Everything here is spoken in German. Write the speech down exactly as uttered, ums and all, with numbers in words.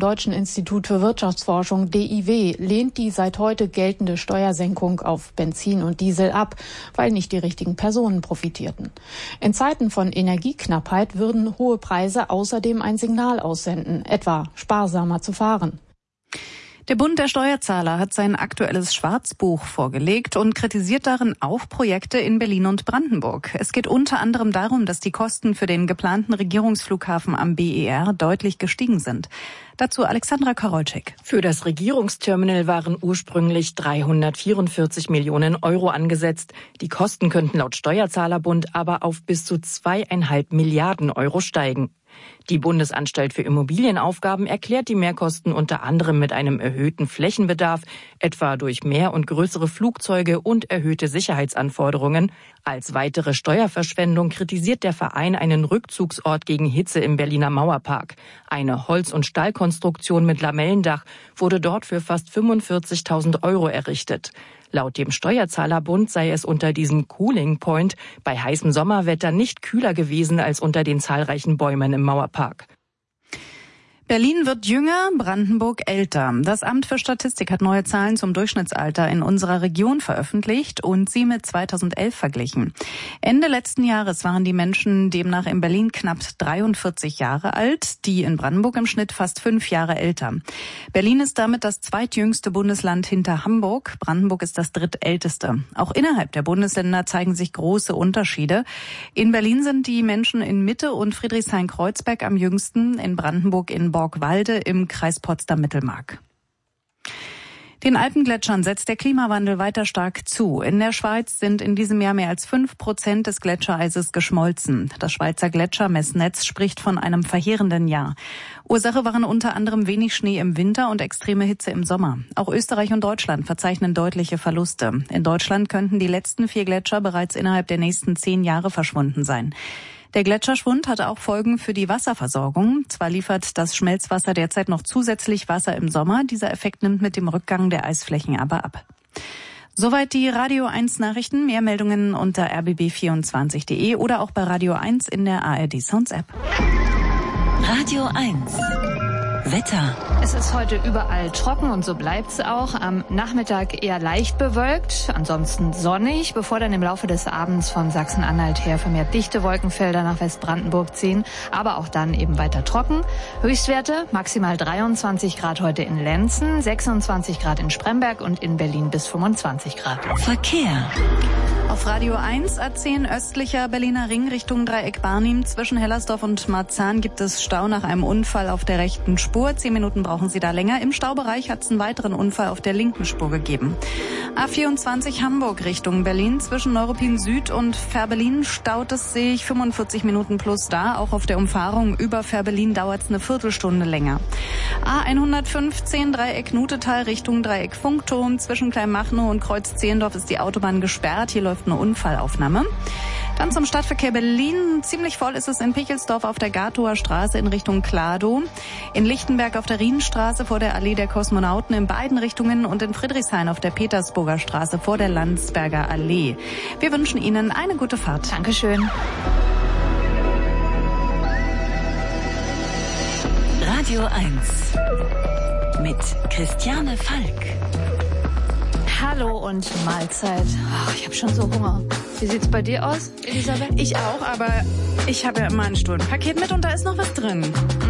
Deutschen Institut für Wirtschaftsforschung D I W lehnt die seit heute geltende Steuersenkung auf Benzin und Diesel ab, weil nicht die richtigen Personen profitierten. In Zeiten von Energieknappheit würden hohe Preise außerdem ein Signal aussenden, etwa sparsamer zu fahren. Der Bund der Steuerzahler hat sein aktuelles Schwarzbuch vorgelegt und kritisiert darin auch Projekte in Berlin und Brandenburg. Es geht unter anderem darum, dass die Kosten für den geplanten Regierungsflughafen am B E R deutlich gestiegen sind. Dazu Alexandra Karolczyk. Für das Regierungsterminal waren ursprünglich dreihundertvierundvierzig Millionen Euro angesetzt. Die Kosten könnten laut Steuerzahlerbund aber auf bis zu zweieinhalb Milliarden Euro steigen. Die Bundesanstalt für Immobilienaufgaben erklärt die Mehrkosten unter anderem mit einem erhöhten Flächenbedarf, etwa durch mehr und größere Flugzeuge und erhöhte Sicherheitsanforderungen. Als weitere Steuerverschwendung kritisiert der Verein einen Rückzugsort gegen Hitze im Berliner Mauerpark. Eine Holz- und Stahlkonstruktion mit Lamellendach wurde dort für fast fünfundvierzigtausend Euro errichtet. Laut dem Steuerzahlerbund sei es unter diesem Cooling Point bei heißem Sommerwetter nicht kühler gewesen als unter den zahlreichen Bäumen im Mauerpark. Berlin wird jünger, Brandenburg älter. Das Amt für Statistik hat neue Zahlen zum Durchschnittsalter in unserer Region veröffentlicht und sie mit zweitausendelf verglichen. Ende letzten Jahres waren die Menschen demnach in Berlin knapp dreiundvierzig Jahre alt, die in Brandenburg im Schnitt fast fünf Jahre älter. Berlin ist damit das zweitjüngste Bundesland hinter Hamburg. Brandenburg ist das drittälteste. Auch innerhalb der Bundesländer zeigen sich große Unterschiede. In Berlin sind die Menschen in Mitte und Friedrichshain-Kreuzberg am jüngsten, in Brandenburg in Borgwalde im Kreis Potsdam-Mittelmark. Den Alpengletschern setzt der Klimawandel weiter stark zu. In der Schweiz sind in diesem Jahr mehr als fünf Prozent des Gletschereises geschmolzen. Das Schweizer Gletschermessnetz spricht von einem verheerenden Jahr. Ursache waren unter anderem wenig Schnee im Winter und extreme Hitze im Sommer. Auch Österreich und Deutschland verzeichnen deutliche Verluste. In Deutschland könnten die letzten vier Gletscher bereits innerhalb der nächsten zehn Jahre verschwunden sein. Der Gletscherschwund hat auch Folgen für die Wasserversorgung. Zwar liefert das Schmelzwasser derzeit noch zusätzlich Wasser im Sommer, dieser Effekt nimmt mit dem Rückgang der Eisflächen aber ab. Soweit die Radio eins Nachrichten. Mehr Meldungen unter r b b vierundzwanzig punkt d e oder auch bei Radio eins in der A R D Sounds App. Radio eins. Wetter. Es ist heute überall trocken und so bleibt's auch. Am Nachmittag eher leicht bewölkt, ansonsten sonnig, bevor dann im Laufe des Abends von Sachsen-Anhalt her vermehrt dichte Wolkenfelder nach Westbrandenburg ziehen, aber auch dann eben weiter trocken. Höchstwerte maximal dreiundzwanzig Grad heute in Lenzen, sechsundzwanzig Grad in Spremberg und in Berlin bis fünfundzwanzig Grad. Verkehr. Auf Radio eins A zehn östlicher Berliner Ring Richtung Dreieck Barnim. Zwischen Hellersdorf und Marzahn gibt es Stau nach einem Unfall auf der rechten Spur. Zehn Minuten brauchen Sie da länger. Im Staubereich hat es einen weiteren Unfall auf der linken Spur gegeben. A vierundzwanzig Hamburg Richtung Berlin. Zwischen Neuruppin Süd und Fährberlin staut es sich fünfundvierzig Minuten plus da. Auch auf der Umfahrung über Fährberlin dauert es eine Viertelstunde länger. A hundertfünfzehn Dreieck Nutetal Richtung Dreieck Funkturm. Zwischen Kleinmachnow und Kreuz Zehlendorf ist die Autobahn gesperrt. Hier läuft eine Unfallaufnahme. Dann zum Stadtverkehr Berlin. Ziemlich voll ist es in Pichelsdorf auf der Gatower Straße in Richtung Kladow. In Lichtenberg auf der Rienstraße vor der Allee der Kosmonauten in beiden Richtungen und in Friedrichshain auf der Petersburger Straße vor der Landsberger Allee. Wir wünschen Ihnen eine gute Fahrt. Dankeschön. Radio eins mit Christiane Falk. Hallo und Mahlzeit. Ach, ich habe schon so Hunger. Wie sieht's bei dir aus, Elisabeth? Ich auch, aber ich habe ja immer ein Stundenpaket mit und da ist noch was drin.